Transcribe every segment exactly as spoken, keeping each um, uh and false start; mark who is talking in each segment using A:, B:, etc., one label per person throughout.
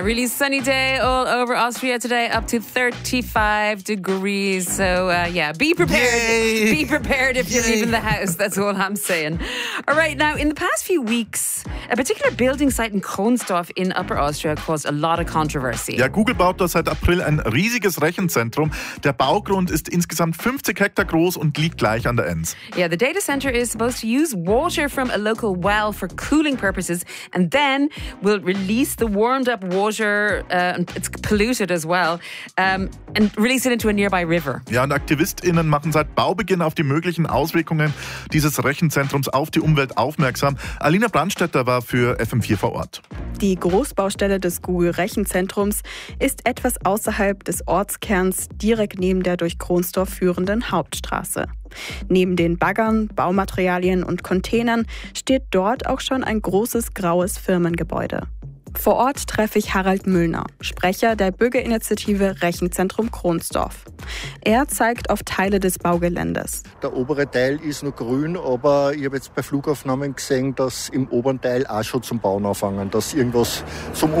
A: Really sunny day all over Austria today, up to thirty-five degrees. So, uh, yeah, be prepared.
B: Yay!
A: Be prepared if you're
B: Yay!
A: leaving the house. That's all I'm saying. All right, now, in the past few weeks, a particular building site in Kronsdorf in Upper Austria caused a lot of controversy.
B: Ja, Google baut da seit April ein riesiges Rechenzentrum. Der Baugrund ist insgesamt fünfzig Hektar groß und liegt gleich an der Enns.
A: Yeah, the data center is supposed to use water from a local well for cooling purposes, and then will release the warmed up water. Uh, it's polluted as well, um, and release it into a nearby river.
B: Ja, und AktivistInnen machen seit Baubeginn auf die möglichen Auswirkungen dieses Rechenzentrums auf die Umwelt aufmerksam. Alina Brandstätter war für F M vier vor Ort.
C: Die Großbaustelle des Google-Rechenzentrums ist etwas außerhalb des Ortskerns, direkt neben der durch Kronsdorf führenden Hauptstraße. Neben den Baggern, Baumaterialien und Containern steht dort auch schon ein großes graues Firmengebäude. Vor Ort treffe ich Harald Müllner, Sprecher der Bürgerinitiative Rechenzentrum Kronsdorf. Er zeigt auf Teile des Baugeländes.
D: Der obere Teil ist noch grün, aber ich habe jetzt bei Flugaufnahmen gesehen, dass im oberen Teil auch schon zum Bauen anfangen, dass irgendwas zum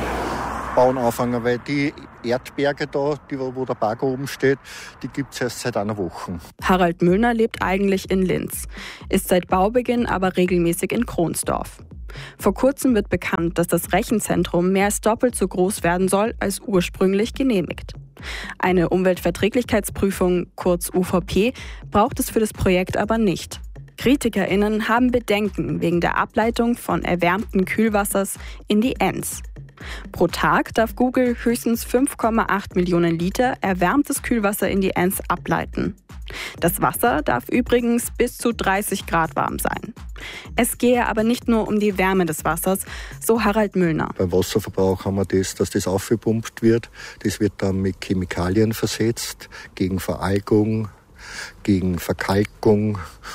D: Umbauen anfangen, weil die Erdberge da, die, wo der Bagger oben steht, die gibt es erst seit einer Woche.
C: Harald Müllner lebt eigentlich in Linz, ist seit Baubeginn aber regelmäßig in Kronsdorf. Vor kurzem wird bekannt, dass das Rechenzentrum mehr als doppelt so groß werden soll, als ursprünglich genehmigt. Eine Umweltverträglichkeitsprüfung, kurz U V P, braucht es für das Projekt aber nicht. KritikerInnen haben Bedenken wegen der Ableitung von erwärmtem Kühlwassers in die Enns. Pro Tag darf Google höchstens fünf Komma acht Millionen Liter erwärmtes Kühlwasser in die Enns ableiten. Das Wasser darf übrigens bis zu dreißig Grad warm sein. Es gehe aber nicht nur um die Wärme des Wassers, so Harald Müllner.
D: Beim Wasserverbrauch haben wir das, dass das aufgepumpt wird. Das wird dann mit Chemikalien versetzt, gegen Veralgung, gegen Verkalkung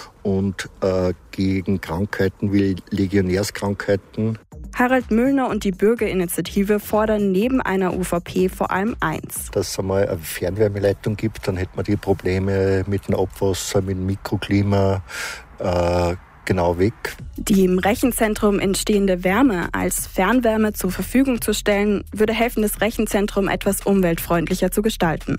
D: und äh, gegen Krankheiten wie Legionärskrankheiten.
C: Harald Müllner und die Bürgerinitiative fordern neben einer U V P vor allem eins.
D: Dass es einmal eine Fernwärmeleitung gibt, dann hätten wir die Probleme mit dem Abwasser, mit dem Mikroklima äh, genau weg.
C: Die im Rechenzentrum entstehende Wärme als Fernwärme zur Verfügung zu stellen, würde helfen, das Rechenzentrum etwas umweltfreundlicher zu gestalten.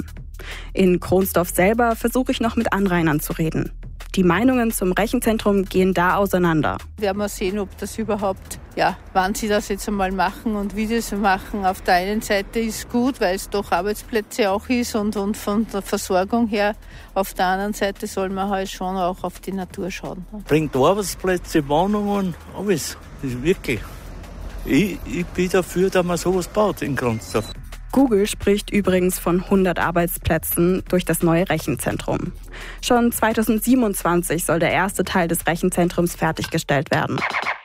C: In Kronsdorf selber versuche ich noch mit Anrainern zu reden. Die Meinungen zum Rechenzentrum gehen da auseinander.
E: Werden wir sehen, ob das überhaupt, ja, wann sie das jetzt einmal machen und wie sie es machen. Auf der einen Seite ist gut, weil es doch Arbeitsplätze auch ist und, und von der Versorgung her. Auf der anderen Seite soll man halt schon auch auf die Natur schauen.
F: Bringt Arbeitsplätze, Wohnungen, alles. Das ist wirklich. Ich, ich bin dafür, dass man sowas baut in Kronsdorf.
C: Google spricht übrigens von hundert Arbeitsplätzen durch das neue Rechenzentrum. Schon zweitausendsiebenundzwanzig soll der erste Teil des Rechenzentrums fertiggestellt werden.